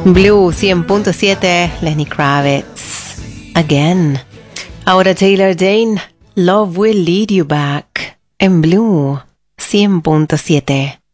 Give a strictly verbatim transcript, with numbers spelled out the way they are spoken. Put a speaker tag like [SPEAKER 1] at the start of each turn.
[SPEAKER 1] Blue cien punto siete, Lenny Kravitz, Again. Ahora Taylor Dayne, Love Will Lead You Back, en Blue cien punto siete.